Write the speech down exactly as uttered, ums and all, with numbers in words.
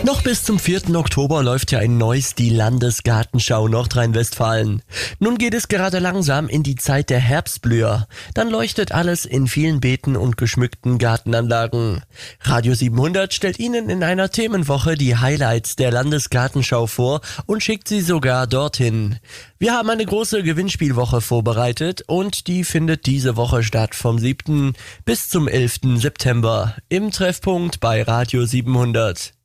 Noch bis zum vierten Oktober läuft ja in Neuss die Landesgartenschau Nordrhein-Westfalen. Nun geht es gerade langsam in die Zeit der Herbstblüher. Dann leuchtet alles in vielen Beeten und geschmückten Gartenanlagen. Radio siebenhundert stellt Ihnen in einer Themenwoche die Highlights der Landesgartenschau vor und schickt sie sogar dorthin. Wir haben eine große Gewinnspielwoche vorbereitet und die findet diese Woche statt vom siebten bis zum elften September im Treffpunkt bei Radio siebenhundert.